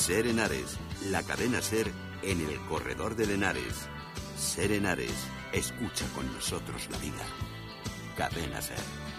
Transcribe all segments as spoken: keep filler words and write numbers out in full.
SER Henares, la cadena SER en el corredor del Henares. SER Henares, escucha con nosotros la vida. Cadena SER.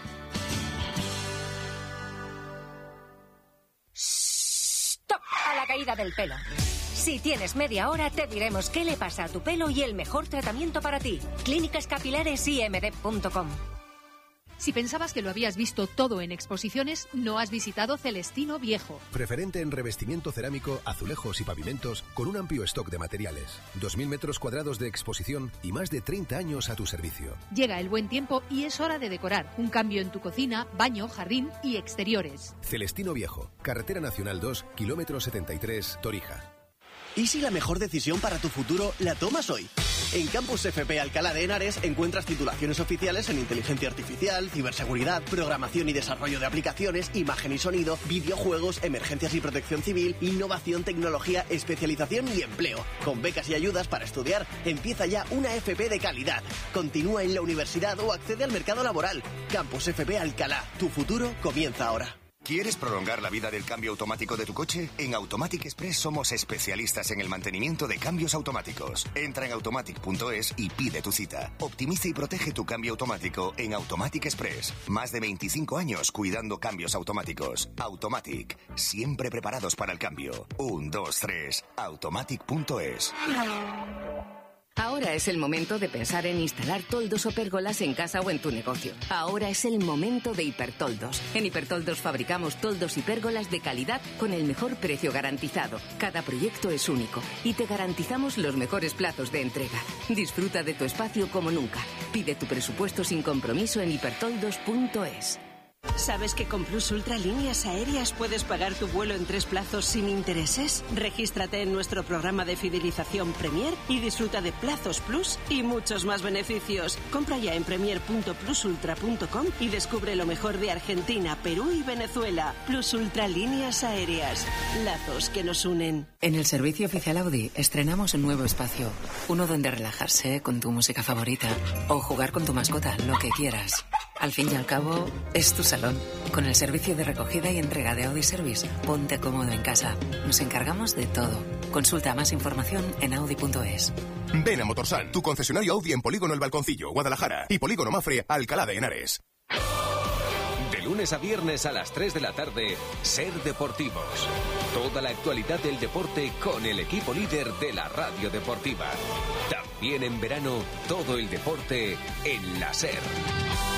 ¡Stop! A la caída del pelo. Si tienes media hora, te diremos qué le pasa a tu pelo y el mejor tratamiento para ti. Clínicas Capilares I M D punto com. Si pensabas que lo habías visto todo en exposiciones, no has visitado Celestino Viejo. Preferente en revestimiento cerámico, azulejos y pavimentos, con un amplio stock de materiales. dos mil metros cuadrados de exposición y más de treinta años a tu servicio. Llega el buen tiempo y es hora de decorar. Un cambio en tu cocina, baño, jardín y exteriores. Celestino Viejo, Carretera Nacional dos, kilómetro setenta y tres, Torija. ¿Y si la mejor decisión para tu futuro la tomas hoy? En Campus F P Alcalá de Henares encuentras titulaciones oficiales en inteligencia artificial, ciberseguridad, programación y desarrollo de aplicaciones, imagen y sonido, videojuegos, emergencias y protección civil, innovación, tecnología, especialización y empleo. Con becas y ayudas para estudiar, empieza ya una F P de calidad. Continúa en la universidad o accede al mercado laboral. Campus F P Alcalá, tu futuro comienza ahora. ¿Quieres prolongar la vida del cambio automático de tu coche? En Automatic Express somos especialistas en el mantenimiento de cambios automáticos. Entra en automatic punto es y pide tu cita. Optimiza y protege tu cambio automático en Automatic Express. Más de veinticinco años cuidando cambios automáticos. Automatic, siempre preparados para el cambio. Un, dos, tres, automatic punto es. Ahora es el momento de pensar en instalar toldos o pérgolas en casa o en tu negocio. Ahora es el momento de Hipertoldos. En Hipertoldos fabricamos toldos y pérgolas de calidad con el mejor precio garantizado. Cada proyecto es único y te garantizamos los mejores plazos de entrega. Disfruta de tu espacio como nunca. Pide tu presupuesto sin compromiso en hipertoldos punto es. ¿Sabes que con Plus Ultra Líneas Aéreas puedes pagar tu vuelo en tres plazos sin intereses? Regístrate en nuestro programa de fidelización Premier y disfruta de plazos Plus y muchos más beneficios. Compra ya en premier punto plus ultra punto com y descubre lo mejor de Argentina, Perú y Venezuela. Plus Ultra Líneas Aéreas. Lazos que nos unen. En el servicio oficial Audi estrenamos un nuevo espacio. Uno donde relajarse con tu música favorita o jugar con tu mascota, lo que quieras. Al fin y al cabo, es tu salón. Con el servicio de recogida y entrega de Audi Service, ponte cómodo en casa. Nos encargamos de todo. Consulta más información en audi punto es. Ven a Motorsan, tu concesionario Audi en Polígono El Balconcillo, Guadalajara, y Polígono Mafre, Alcalá de Henares. De lunes a viernes a las tres de la tarde, SER Deportivos. Toda la actualidad del deporte con el equipo líder de la radio deportiva. También en verano, todo el deporte en la SER.